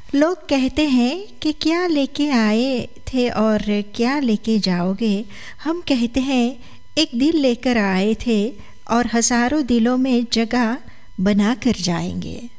लोग कहते हैं कि क्या लेके आए थे और क्या लेके जाओगे। हम कहते हैं एक दिल लेकर आए थे और हज़ारों दिलों में जगह बना कर जाएंगे।